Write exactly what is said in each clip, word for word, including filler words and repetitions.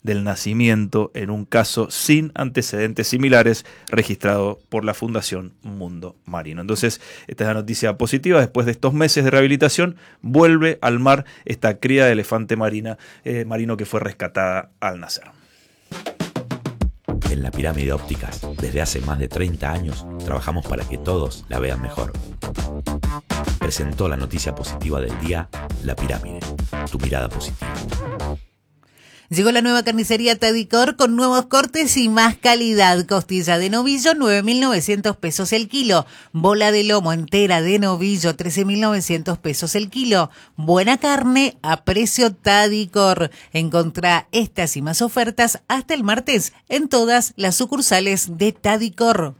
del nacimiento en un caso sin antecedentes similares registrado por la Fundación Mundo Marino. Entonces, esta es la noticia positiva. Después de estos meses de rehabilitación, vuelve al mar esta cría de elefante marina, eh, marino que fue rescatada al nacer. En La Pirámide Ópticas, desde hace más de treinta años, trabajamos para que todos la vean mejor. Presentó la noticia positiva del día, La Pirámide, tu mirada positiva. Llegó la nueva carnicería Tadicor con nuevos cortes y más calidad. Costilla de novillo, nueve mil novecientos pesos el kilo. Bola de lomo entera de novillo, trece mil novecientos pesos el kilo. Buena carne a precio Tadicor. Encontrá estas y más ofertas hasta el martes en todas las sucursales de Tadicor.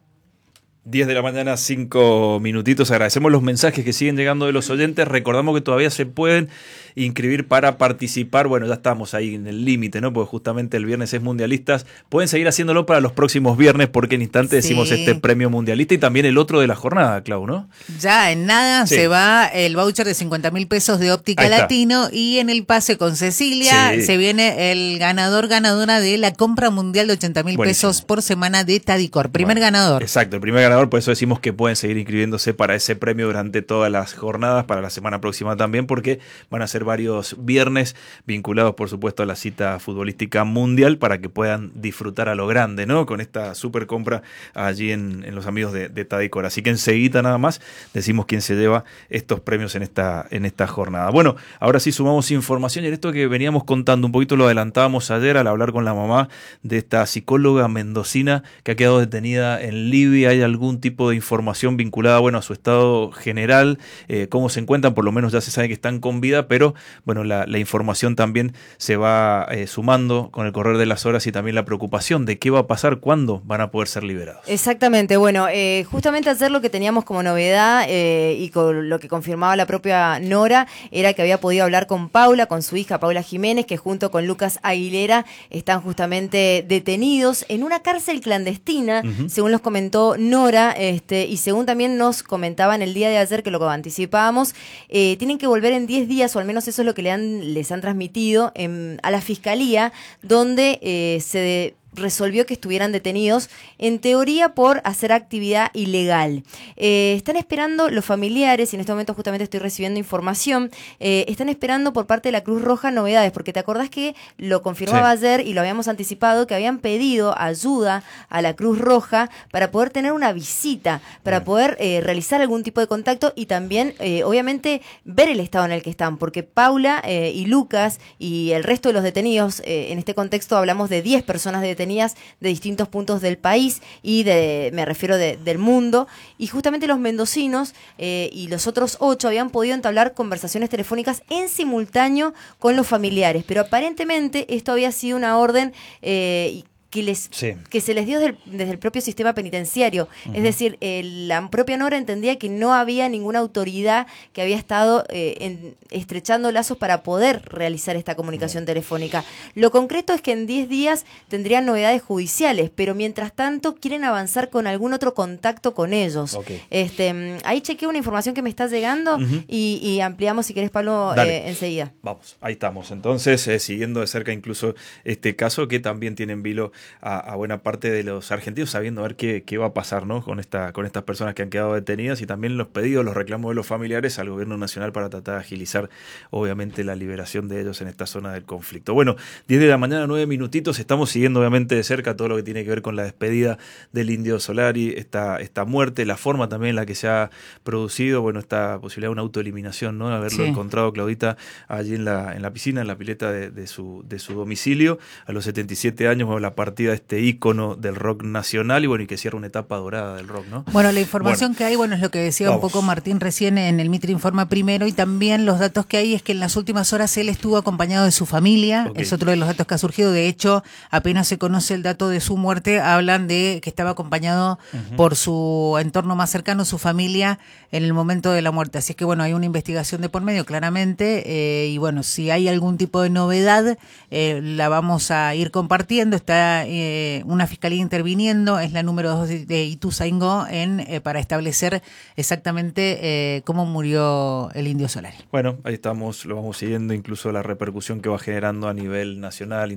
diez de la mañana, cinco minutitos. Agradecemos los mensajes que siguen llegando de los oyentes. Recordamos que todavía se pueden inscribir para participar. Bueno, ya estamos ahí en el límite, ¿no? Porque justamente el viernes es Mundialistas. Pueden seguir haciéndolo para los próximos viernes, porque en instante decimos sí. Este premio mundialista y también el otro de la jornada, Clau, ¿no? Ya, en nada sí. Se va el voucher de cincuenta mil pesos de Óptica Latino y en el pase con Cecilia sí. Se viene el ganador, ganadora de la compra mundial de ochenta mil pesos por semana de Tadicor. Primer bueno, ganador. Exacto, el primer ganador. Por eso decimos que pueden seguir inscribiéndose para ese premio durante todas las jornadas, para la semana próxima también, porque van a ser varios viernes vinculados, por supuesto, a la cita futbolística mundial, para que puedan disfrutar a lo grande, ¿no? Con esta super compra allí en, en los amigos de, de Tadicor. Así que enseguida nada más decimos quién se lleva estos premios en esta, en esta jornada. Bueno, ahora sí sumamos información y en esto que veníamos contando, un poquito lo adelantábamos ayer al hablar con la mamá de esta psicóloga mendocina que ha quedado detenida en Libia. ¿Hay algún tipo de información vinculada, bueno, a su estado general, eh, cómo se encuentran? Por lo menos ya se sabe que están con vida, pero bueno, la, la información también se va eh, sumando con el correr de las horas y también la preocupación de qué va a pasar, cuándo van a poder ser liberados. Exactamente, bueno, eh, justamente ayer lo que teníamos como novedad eh, y con lo que confirmaba la propia Nora era que había podido hablar con Paula, con su hija Paula Jiménez, que junto con Lucas Aguilera están justamente detenidos en una cárcel clandestina, uh-huh. Según los comentó Nora. Este, y según también nos comentaban el día de ayer, que lo que anticipábamos, eh, tienen que volver en diez días, o al menos eso es lo que le han, les han transmitido en, a la Fiscalía, donde eh, se de, resolvió que estuvieran detenidos, en teoría por hacer actividad ilegal. Eh, están esperando los familiares, y en este momento justamente estoy recibiendo información, eh, están esperando por parte de la Cruz Roja novedades, porque te acordás que lo confirmaba sí. ayer y lo habíamos anticipado, que habían pedido ayuda a la Cruz Roja para poder tener una visita, para poder eh, realizar algún tipo de contacto y también, eh, obviamente, ver el estado en el que están, porque Paula eh, y Lucas y el resto de los detenidos, eh, en este contexto hablamos de diez personas detenidas de distintos puntos del país y de, me refiero de, del mundo, y justamente los mendocinos eh, y los otros ocho habían podido entablar conversaciones telefónicas en simultáneo con los familiares, pero aparentemente esto había sido una orden eh, que les sí. que se les dio desde el, desde el propio sistema penitenciario. Uh-huh. Es decir, eh, la propia Nora entendía que no había ninguna autoridad que había estado eh, en, estrechando lazos para poder realizar esta comunicación uh-huh. telefónica. Lo concreto es que en diez días tendrían novedades judiciales, pero mientras tanto quieren avanzar con algún otro contacto con ellos. Okay. Este, ahí chequeo una información que me está llegando uh-huh. y, y ampliamos, si querés, Pablo, eh, enseguida. Vamos, ahí estamos. Entonces, eh, siguiendo de cerca incluso este caso, que también tiene en vilo A, a buena parte de los argentinos, sabiendo a ver qué, qué va a pasar, ¿no? con esta con estas personas que han quedado detenidas, y también los pedidos, los reclamos de los familiares al gobierno nacional para tratar de agilizar, obviamente, la liberación de ellos en esta zona del conflicto. Bueno, diez de la mañana, nueve minutitos, estamos siguiendo obviamente de cerca todo lo que tiene que ver con la despedida del Indio Solari, esta, esta muerte, la forma también en la que se ha producido, bueno, esta posibilidad de una autoeliminación, ¿no? Haberlo sí. encontrado, Claudita, allí en la, en la piscina, en la pileta de, de, su, de su domicilio, a los setenta y siete años, bueno, la partida de este ícono del rock nacional y bueno, y que cierra una etapa dorada del rock, ¿no? Bueno, la información bueno, que hay, bueno, es lo que decía vamos. un poco Martín recién en el Mitre Informa Primero, y también los datos que hay es que en las últimas horas él estuvo acompañado de su familia, okay. es otro de los datos que ha surgido. De hecho, apenas se conoce el dato de su muerte, hablan de que estaba acompañado uh-huh. por su entorno más cercano, su familia, en el momento de la muerte. Así es que bueno, hay una investigación de por medio, claramente, eh, y bueno, si hay algún tipo de novedad, eh, la vamos a ir compartiendo. Está eh, una fiscalía interviniendo, es la número dos de, de Ituzaingó, en, eh, para establecer exactamente eh, cómo murió el Indio Solari. Bueno, ahí estamos, lo vamos siguiendo, incluso la repercusión que va generando a nivel nacional,